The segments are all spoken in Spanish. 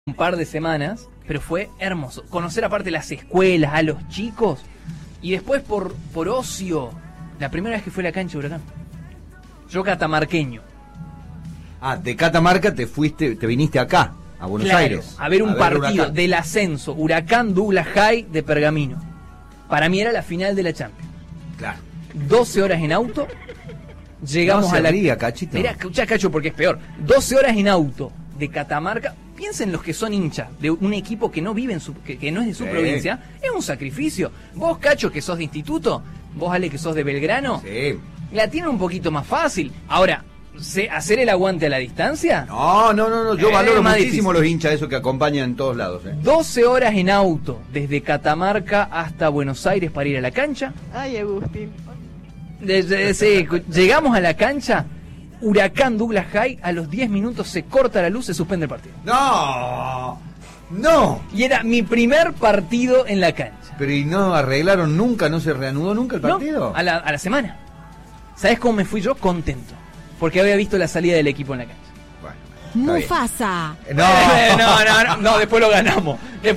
un par de semanas, pero fue hermoso. Conocer aparte las escuelas, a los chicos, y después por ocio, la primera vez que fue a la cancha de Huracán. Yo catamarqueño. Ah, de Catamarca te viniste acá, a Buenos Aires. A ver un partido Huracán. del ascenso, Huracán Douglas High de Pergamino. Para mí era la final de la Champions. Claro. 12 horas en auto, llegamos no se a la... ría, Cachito. Mirá, escuchá, Cacho, porque es peor. 12 horas en auto de Catamarca. Piensen los que son hinchas de un equipo que no vive que no es de su provincia. Es un sacrificio. Vos, Cacho, que sos de instituto, vos, Ale, que sos de Belgrano, Sí. la tienen un poquito más fácil. Ahora, ¿hacer el aguante a la distancia? No. Yo valoro más muchísimo difícil. los hinchas esos que acompañan en todos lados. 12 horas en auto desde Catamarca hasta Buenos Aires para ir a la cancha. Ay, Agustín. Sí, llegamos a la cancha, Huracán Douglas High, a los 10 minutos se corta la luz, se suspende el partido. No. Y era mi primer partido en la cancha. Pero ¿y no arreglaron nunca? ¿No se reanudó nunca el partido? No, a la semana. ¿Sabes cómo me fui yo? Contento. Porque había visto la salida del equipo en la cancha. Bueno, Mufasa. No, después lo ganamos.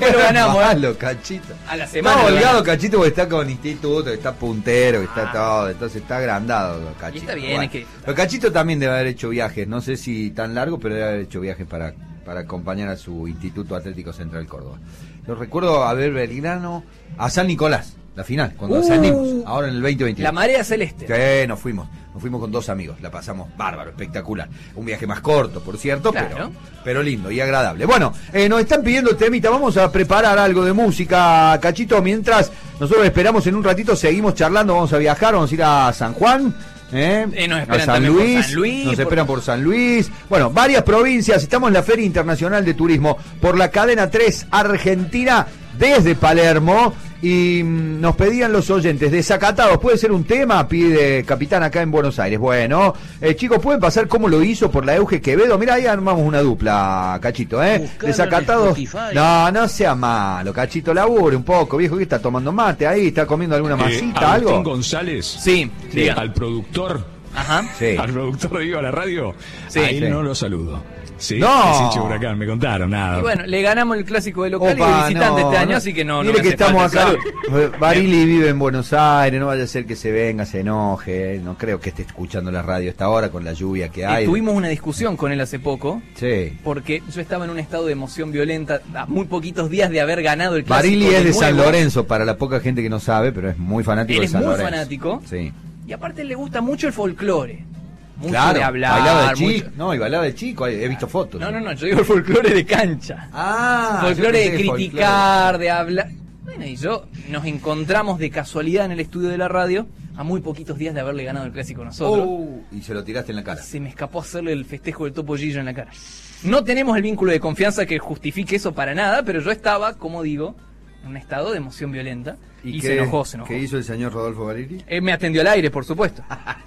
Malo, Cachito. A la semana. Está lo holgado, ganamos. Cachito, porque está con instituto, está puntero, está todo. Entonces está agrandado, Cachito. Y está bien, Bueno. es que... Pero Cachito también debe haber hecho viajes, no sé si tan largo, pero debe haber hecho viajes para acompañar a su Instituto Atlético Central Córdoba. Lo recuerdo a ver Belgrano, a San Nicolás, la final, cuando ascendimos, ahora en el 2022. La marea celeste. Sí, nos fuimos con 2 amigos, la pasamos bárbaro, espectacular. Un viaje más corto, por cierto, Claro. pero lindo y agradable. Bueno, nos están pidiendo temita, vamos a preparar algo de música, Cachito, mientras nosotros esperamos en un ratito, seguimos charlando, vamos a viajar, vamos a ir a San Juan. Nos esperan a San también por Luis, San Luis, nos esperan por San Luis. Bueno, varias provincias, estamos en la Feria Internacional de Turismo por la cadena 3 Argentina desde Palermo. Y nos pedían los oyentes, desacatados, ¿puede ser un tema? Pide Capitán acá en Buenos Aires. Bueno, chicos, ¿pueden pasar cómo lo hizo por la Euge Quevedo? Mira, ahí armamos una dupla, Cachito, Desacatados. No sea malo, Cachito, labure un poco, viejo, que está tomando mate ahí, está comiendo alguna masita, Agustín algo. González, Sí, diga. al productor, Ajá. Sí. al productor de Viva la Radio, Sí. a él Sí. no lo saludo. Sí, No. es hincha de Huracán, me contaron, nada. Y bueno, le ganamos el clásico de local Opa, y de visitante no, este año, no. así que no Mire me que hace estamos falta acá. salud. Barili vive en Buenos Aires, no vaya a ser que se venga, se enoje. No creo que esté escuchando la radio a esta hora con la lluvia que hay. Tuvimos una discusión con él hace poco, Sí. porque yo estaba en un estado de emoción violenta a muy poquitos días de haber ganado el clásico. Barili es de nuevo. San Lorenzo, para la poca gente que no sabe, pero es muy fanático Él de es San muy Lorenzo. fanático. Sí. Y aparte le gusta mucho el folclore. Mucho Claro, de hablar. bailaba de chico. mucho- No, y bailaba de chico, he visto fotos. No, yo digo el folclore de cancha. Ah, Folclore yo de pensé criticar, de hablar. Bueno, y yo nos encontramos de casualidad en el estudio de la radio a muy poquitos días de haberle ganado el clásico nosotros. Y se lo tiraste en la cara. Se me escapó hacerle el festejo del Topo Gillo en la cara. No tenemos el vínculo de confianza que justifique eso para nada, pero yo estaba, como digo, en un estado de emoción violenta y se enojó. ¿Qué hizo el señor Rodolfo Barili? Él me atendió al aire, por supuesto.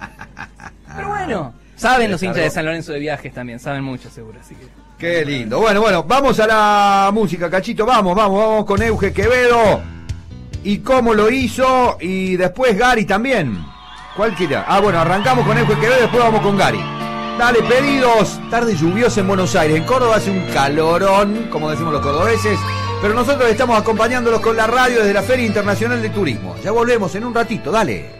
Pero bueno, saben los hinchas de San Lorenzo de Viajes también, saben mucho seguro, así que... Qué lindo. Bueno, vamos a la música, Cachito. Vamos con Euge Quevedo. Y cómo lo hizo. Y después Gary también. Cualquiera. Bueno, arrancamos con Euge Quevedo, después vamos con Gary. Dale, pedidos. Tarde lluviosa en Buenos Aires. En Córdoba hace un calorón, como decimos los cordobeses. Pero nosotros estamos acompañándolos con la radio desde la Feria Internacional de Turismo. Ya volvemos en un ratito, dale.